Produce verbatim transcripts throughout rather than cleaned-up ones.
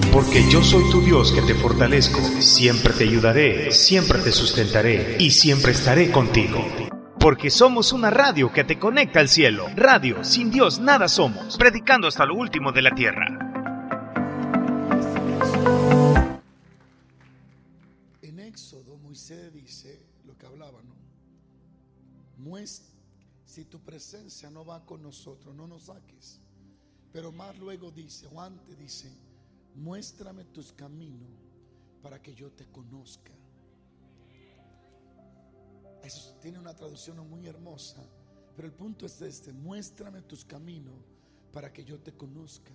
Porque yo soy tu Dios que te fortalezco, siempre te ayudaré, siempre te sustentaré y siempre estaré contigo. Porque somos una radio que te conecta al cielo. Radio, sin Dios nada somos, predicando hasta lo último de la tierra. En Éxodo, Moisés dice lo que hablaba, ¿no? Muest- si tu presencia no va con nosotros, no nos saques. Pero más luego dice, o antes dice, muéstrame tus caminos para que yo te conozca. Eso tiene una traducción muy hermosa, pero el punto es este: muéstrame tus caminos para que yo te conozca.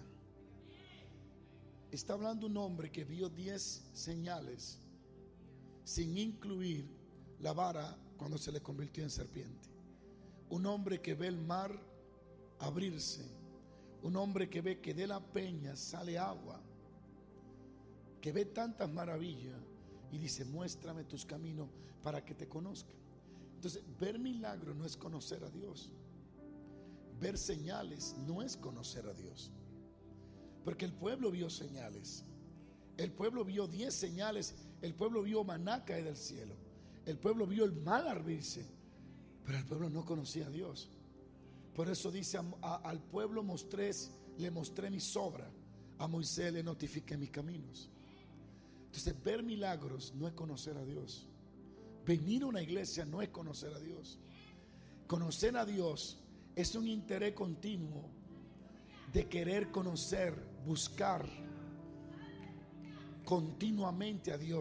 Está hablando un hombre que vio diez señales, sin incluir la vara cuando se le convirtió en serpiente. Un hombre que ve el mar abrirse, un hombre que ve que de la peña sale agua, que ve tantas maravillas y dice, muéstrame tus caminos para que te conozca. Entonces, ver milagros no es conocer a Dios. Ver señales no es conocer a Dios. Porque el pueblo vio señales. El pueblo vio diez señales. El pueblo vio maná caer del cielo. El pueblo vio el mar abrirse. Pero el pueblo no conocía a Dios. Por eso dice, a, a, al pueblo mostré, le mostré mi obra. A Moisés le notifiqué mis caminos. Entonces, ver milagros no es conocer a Dios. Venir a una iglesia no es conocer a Dios. Conocer a Dios es un interés continuo de querer conocer, buscar continuamente a Dios.